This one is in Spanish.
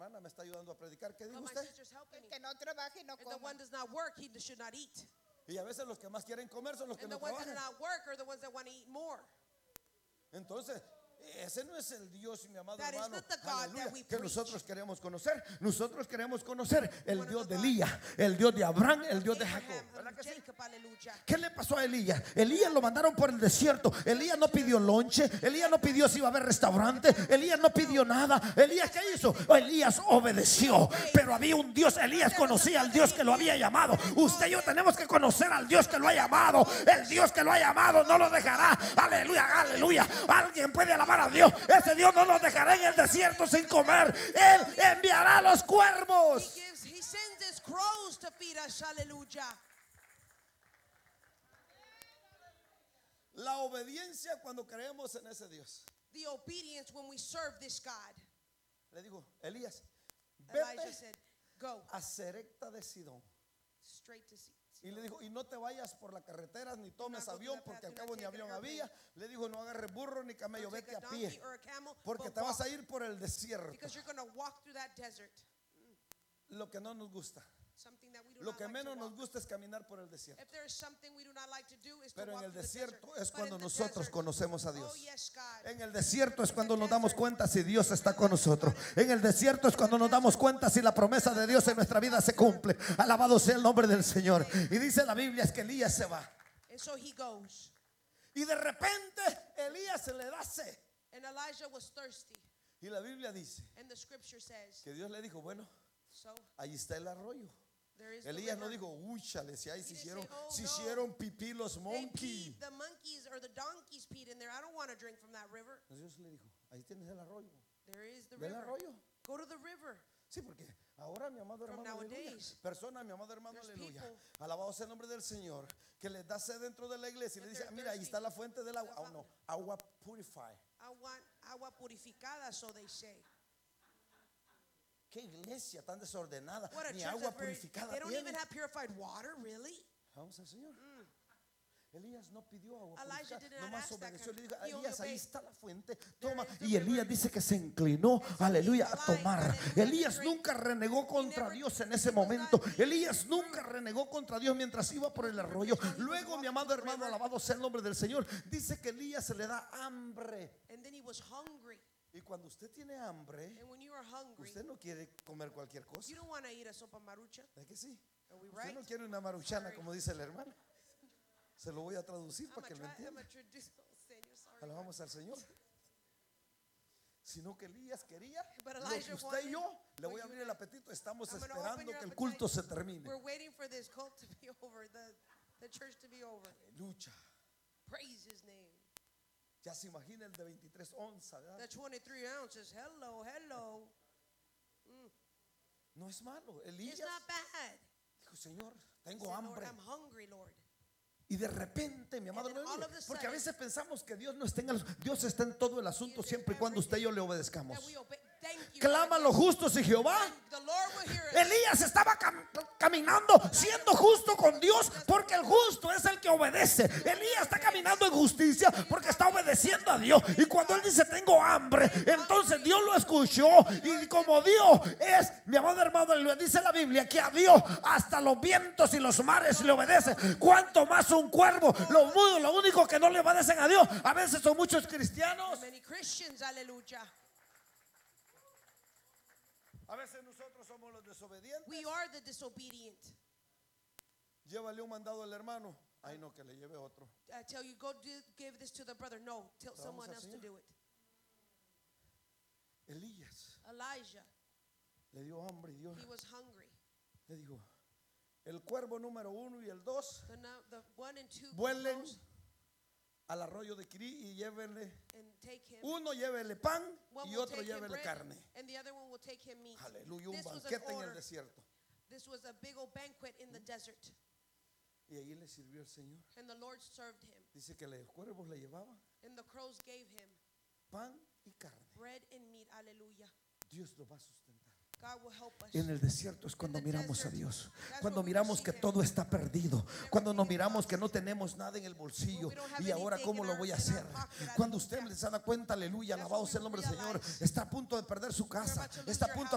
hermana me está ayudando a predicar. ¿Qué dijo Oh, my usted? sister's helping El me. que no trabaje no If the coma. one does not work, he should not eat. Y a veces los que más quieren comer son los que And the no ones that do trabajan. not work are the ones that want to eat more. Entonces, ese no es el Dios, mi amado That is hermano, not the God aleluya, that we que preach. nosotros queremos conocer. Nosotros queremos conocer el Dios de Elías, el Dios de Abraham, el Dios de Jacob. Abraham, ¿Verdad que sí? Jacob, hallelujah. ¿Qué le pasó a Elías? Elías lo mandaron por el desierto. Elías no pidió lonche. Elías no pidió si iba a haber restaurante. Elías no pidió nada. Elías, ¿qué hizo? Elías obedeció. Pero había un Dios. Elías conocía al Dios que lo había llamado. Usted y yo tenemos que conocer al Dios que lo ha llamado. El Dios que lo ha llamado no lo dejará. Aleluya, aleluya. Alguien puede alabar a Dios. Ese Dios no nos dejará en el desierto sin comer. Él enviará a los cuervos. He sends his crows to feed us, hallelujah. La obediencia cuando creemos en ese Dios. The obedience when we serve this God. Le dijo, Elías, Elijah vete said, go a Serepta de Sidón. straight to sea. Y le dijo, y no te vayas por la carretera ni tomes Do not go avión, through that porque path, al do cabo not ni take an avión airplane. había. Le dijo, no agarres burro ni camello, Don't take vete a a donkey pie, or a camel, porque but te vas walk, a ir por el desierto. because you're going to walk through that desert. Lo que no nos gusta, Something that we do lo not que like menos to nos walk. gusta es caminar por el desierto. If there is something we do not like to do is to Pero en walk el through the desierto desert. es But cuando in the nosotros desert, conocemos a oh Dios. yes, God. En el desierto es cuando nos damos cuenta si Dios está con nosotros. En el desierto es cuando nos damos cuenta si la promesa de Dios en nuestra vida se cumple. Alabado sea el nombre del Señor. Y dice la Biblia es que Elías se va. And so he goes. Y de repente Elías se le da sed. And Elijah was thirsty. Y la Biblia dice And the scripture says, que Dios le dijo, bueno, so ahí está el arroyo. there is the Elías no river. dijo, uy, chale, si ahí He se didn't hicieron, say, oh, se no. hicieron pipí los They monkeys. peed, the monkeys or the donkeys peed in there. I don't want to drink from that river. Dios le dijo, ahí tienes el arroyo. There is the Ve el river. arroyo. Go to the river. Sí, porque ahora mi amado From hermano, aleluya, nowadays, persona, mi amado hermano, there's aleluya, people- alabado sea el nombre del Señor, que les da sed dentro de la iglesia y le If dice, they're mira, ahí thirsty, está la fuente del agua. the Oh, no, agua purify. I want agua purificada, so they say. Qué iglesia tan desordenada, What a ni church agua that's very, purificada they don't tiene. even have purified water, really? Vamos al Señor. Elías no pidió agua Elijah purificada, did not nomás ask that obedeció. kind Le of- dijo, he only Elías, ahí obeyed. está la fuente, There toma. is the Y Elías river. dice que se inclinó, And so aleluya, he a tomar. aligned, hallelujah, Elías to drink. nunca renegó contra never- Dios en he ese was not momento. being Elías nunca renegó contra Dios mientras iba por el arroyo. Luego, mi amado hermano, alabado sea el nombre del Señor, dice que Elías se le da hambre. And then he was hungry. Y cuando usted tiene hambre, And when you are hungry, usted no quiere comer cualquier cosa. you don't want to eat a sopa marucha. ¿Es que sí? Are we Usted right? no quiere una maruchana, como dice el hermano. Se lo voy a traducir I'm para que lo a entienda. traditional Señor, sorry. Alabamos al Señor. Sino que Elías quería But lo que Elijah usted y yo le what voy a you abrir and el I- apetito. Estamos I'm gonna open esperando your que el appetite. culto se termine. We're waiting for this cult to be over, the church to be over. Lucha. Praise his name. Ya se imagina el de 23 onzas, ¿verdad? The 23 ounces. Hello, hello. No es malo. It's Elías not bad. dijo, Señor, He tengo said, Lord, hambre. I'm hungry, Lord. Y de repente, mi amado, And then hermano, all of a porque a sudden- veces pensamos que Dios no está en Dios está en todo el asunto siempre y cuando usted y yo le obedezcamos. That we obey. Thank you. Claman Lord. los justos y Jehová. The Lord will hear us. Elías estaba caminando siendo justo con Dios porque el justo es el que obedece. Elías está caminando en justicia porque está obedeciendo a Dios. Y cuando él dice tengo hambre, entonces Dios lo escuchó. Y como Dios es, mi amado hermano, le dice la Biblia que a Dios hasta los vientos y los mares le obedecen. Cuanto más un cuervo, los mudos, lo único que no le obedecen a Dios. A veces son muchos cristianos. Many Christians, hallelujah. A veces nosotros somos los desobedientes. We are the disobedient. Llévale un mandado al hermano. Ay, no, que le lleve otro. I tell you, give this to the brother. No, tell someone al else to Señor. do it. Elías Elijah, le dio hambre y Dios he was hungry. le dijo, el cuervo número 1 y el 2 The 1 and 2 vuelen goes al arroyo de Quirí y llévenle, and take him. uno llévele pan One y will otro take him llévele bread, carne. and the other one will take him meat. Aleluya, un This was an banquete en el order. desierto. This was a big old banquet in the desert, Y ahí le sirvió el Señor. and the Lord served him. Dice que los cuervos le llevaban And the crows gave him pan y carne. bread and meat. Hallelujah. Dios lo va a sustentar. God will help us. En el desierto es cuando In the miramos a desert, Dios. that's Cuando when we miramos see que him. todo está perdido. Cuando nos everything is miramos que lost. no tenemos nada en el bolsillo. When we don't have Y ahora anything cómo in lo our- voy a in our hacer. pocket, Cuando hallelujah. usted se da cuenta, aleluya, That's alabado when sea el we nombre del Señor. realize Está a punto de perder su casa. about to lose Está a your punto de